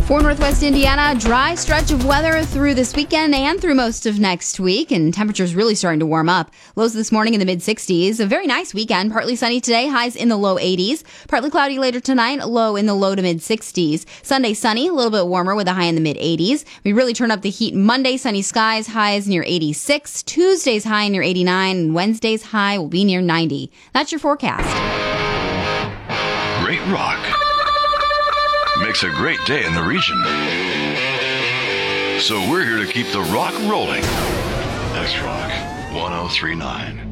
For Northwest Indiana, dry stretch of weather through this weekend and through most of next week, and temperatures really starting to warm up. Lows this morning in the mid-60s. A very nice weekend. Partly sunny today, highs in the low 80s. Partly cloudy later tonight, low in the low to mid-60s. Sunday sunny, a little bit warmer with a high in the mid-80s. We really turn up the heat Monday, sunny skies, highs near 86. Tuesday's high near 89, and Wednesday's high will be near 90. That's your forecast. Great rock makes a great day in the region. So we're here to keep the rock rolling. X-Rock 1039.